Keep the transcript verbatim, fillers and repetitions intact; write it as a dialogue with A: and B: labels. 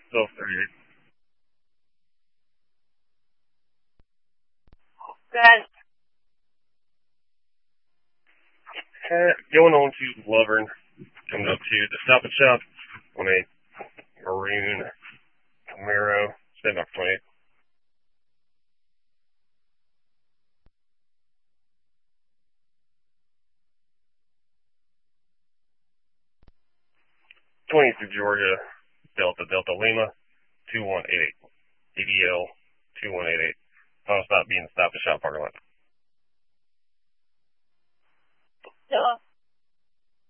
A: twelve thirty-eight.
B: Good.
A: Uh, going on to Lovern. Coming up to the Stop and Shop on a maroon Camaro seven by twenty. twenty through Georgia, Delta, Delta Lima, two one eight eight. D D L two one eight eight. Final stop being the Stop and Shop parking lot.
B: So